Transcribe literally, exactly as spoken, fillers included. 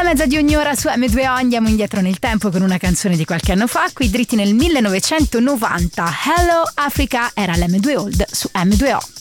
mezza di ogni ora su emme due o. Andiamo indietro nel tempo con una canzone di qualche anno fa, qui dritti nel millenovecentonovanta. Hello Africa era l'emme due Old su emme due o.